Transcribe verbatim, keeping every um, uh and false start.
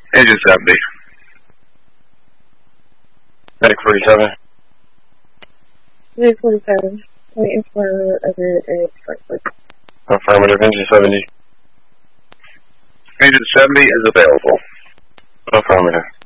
Agent seventy. Medic forty-seven. Medic forty-seven. Waiting for other area strike, please. Affirmative, Engine seventy. Agent seventy is available. Affirmative.